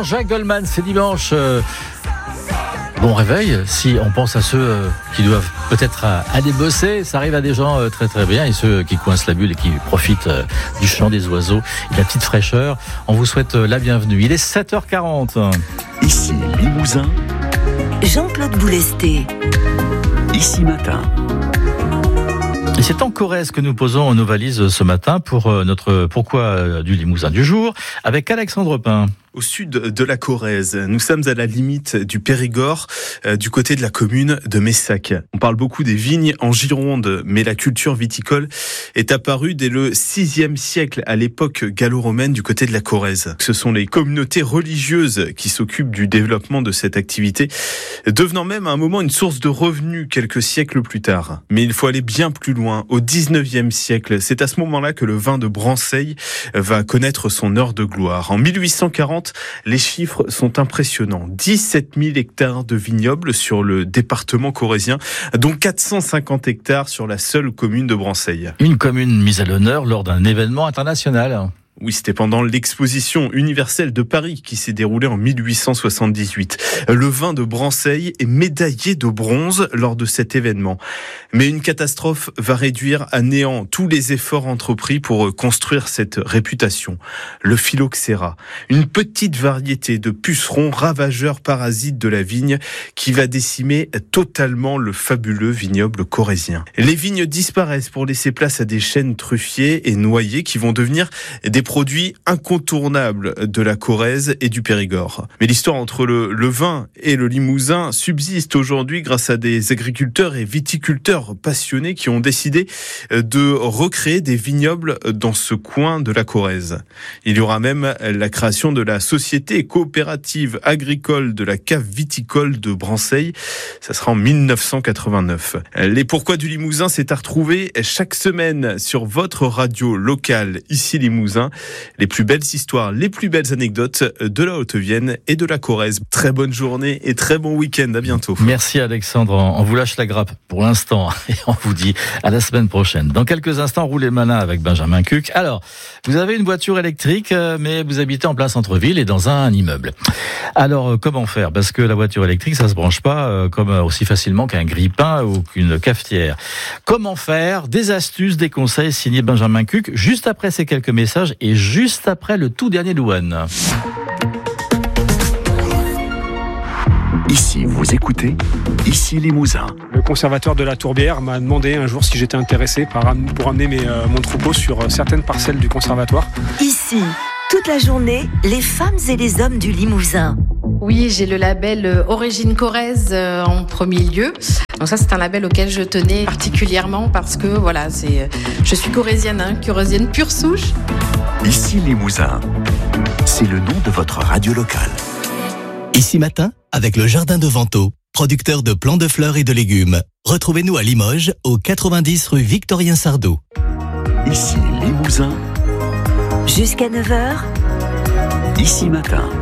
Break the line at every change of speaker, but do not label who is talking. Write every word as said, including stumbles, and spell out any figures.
Jean-Jacques Goldman, c'est dimanche. Euh, bon réveil, si on pense à ceux euh, qui doivent peut-être euh, aller bosser. Ça arrive à des gens euh, très très bien et ceux qui coincent la bulle et qui profitent euh, du chant des oiseaux et de la petite fraîcheur. On vous souhaite euh, la bienvenue. Il est sept heures quarante.
Ici Limousin.
Jean-Claude Boulesté.
Ici Matin.
Et c'est en Corrèze que nous posons nos valises ce matin pour notre Pourquoi du Limousin du jour avec Alexandre Pin.
Au sud de la Corrèze, nous sommes à la limite du Périgord, euh, du côté de la commune de Messac. On parle beaucoup des vignes en Gironde, mais la culture viticole est apparue dès le sixième siècle, à l'époque gallo-romaine, du côté de la Corrèze. Ce sont les communautés religieuses qui s'occupent du développement de cette activité, devenant même à un moment une source de revenus quelques siècles plus tard. Mais il faut aller bien plus loin, au dix-neuvième siècle. C'est à ce moment-là que le vin de Branceil va connaître son heure de gloire. En mille huit cent quarante, les chiffres sont impressionnants. dix-sept mille hectares de vignobles sur le département corrézien, dont quatre cent cinquante hectares sur la seule commune de Branceil.
Une commune mise à l'honneur lors d'un événement international.
Oui, c'était pendant l'exposition universelle de Paris qui s'est déroulée en mille huit cent soixante-dix-huit. Le vin de Branceil est médaillé de bronze lors de cet événement. Mais une catastrophe va réduire à néant tous les efforts entrepris pour construire cette réputation. Le phylloxéra, une petite variété de pucerons ravageurs parasites de la vigne qui va décimer totalement le fabuleux vignoble corrézien. Les vignes disparaissent pour laisser place à des chênes truffiers et noyers qui vont devenir des produits incontournables de la Corrèze et du Périgord. Mais l'histoire entre le, le vin et le Limousin subsiste aujourd'hui grâce à des agriculteurs et viticulteurs passionnés qui ont décidé de recréer des vignobles dans ce coin de la Corrèze. Il y aura même la création de la société coopérative agricole de la cave viticole de Branceil. Ça sera en mille neuf cent quatre-vingt-neuf. Les Pourquoi du Limousin, c'est à retrouver chaque semaine sur votre radio locale, ici Limousin. Les plus belles histoires, les plus belles anecdotes de la Haute-Vienne et de la Corrèze. Très bonne journée et très bon week-end. À bientôt.
Merci Alexandre. On vous lâche la grappe pour l'instant et on vous dit à la semaine prochaine. Dans quelques instants, roulez malin avec Benjamin Cuc. Alors, vous avez une voiture électrique, mais vous habitez en plein centre-ville et dans un immeuble. Alors, comment faire ? Parce que la voiture électrique, ça se branche pas comme aussi facilement qu'un grille-pain ou qu'une cafetière. Comment faire ? Des astuces, des conseils signés Benjamin Cuc, juste après ces quelques messages et juste après le tout dernier Louane.
Ici, vous écoutez, ici Limousin.
Le conservateur de la Tourbière m'a demandé un jour si j'étais intéressé par, pour amener mes, euh, mon troupeau sur certaines parcelles du conservatoire.
Ici, toute la journée, les femmes et les hommes du Limousin.
Oui, j'ai le label euh, Origine Corrèze euh, en premier lieu. Donc ça, c'est un label auquel je tenais particulièrement parce que voilà, c'est, je suis corrézienne, hein, corrézienne pure souche.
Ici Limousin, c'est le nom de votre radio locale.
Ici Matin, avec le Jardin de Vento, producteur de plants de fleurs et de légumes. Retrouvez-nous à Limoges, au quatre-vingt-dix rue Victorien Sardou.
Ici Limousin.
Jusqu'à neuf heures.
Ici Matin.